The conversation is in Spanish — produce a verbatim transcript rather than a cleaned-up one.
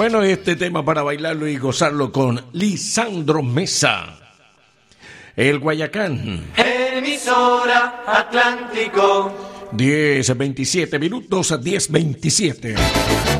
Bueno, este tema para bailarlo y gozarlo con Lisandro Mesa. El Guayacán. Emisora Atlántico. diez veintisiete minutos a diez veintisiete.